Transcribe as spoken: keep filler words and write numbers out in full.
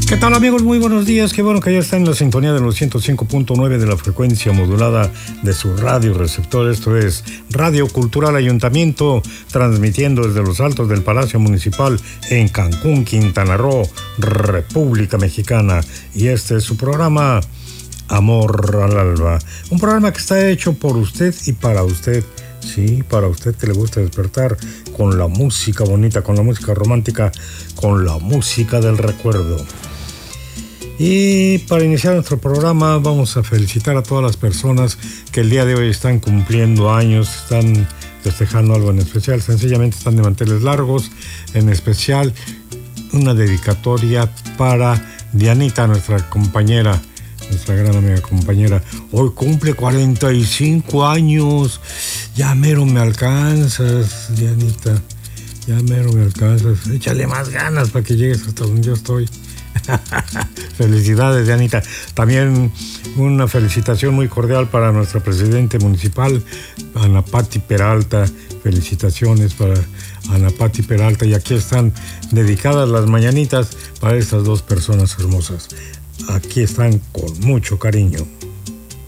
¿Qué tal, amigos? Muy buenos días. Qué bueno que ya está en la sintonía de los ciento cinco punto nueve de la frecuencia modulada de su radio receptor. Esto es Radio Cultural Ayuntamiento, transmitiendo desde los altos del Palacio Municipal en Cancún, Quintana Roo, República Mexicana. Y este es su programa Amor al Alba. Un programa que está hecho por usted y para usted. Sí, para usted que le gusta despertar con la música bonita, con la música romántica, con la música del recuerdo. Y para iniciar nuestro programa vamos a felicitar a todas las personas que el día de hoy están cumpliendo años, están festejando algo en especial, sencillamente están de manteles largos. En especial una dedicatoria para Dianita, nuestra compañera, nuestra gran amiga compañera. Hoy cumple cuarenta y cinco años. Ya mero me alcanzas, Dianita. Ya mero me alcanzas. Échale más ganas para que llegues hasta donde yo estoy. Felicidades, Dianita. También una felicitación muy cordial para nuestra presidente municipal, Ana Patti Peralta. Felicitaciones para Ana Patti Peralta. Y aquí están dedicadas las mañanitas para estas dos personas hermosas. Aquí están con mucho cariño.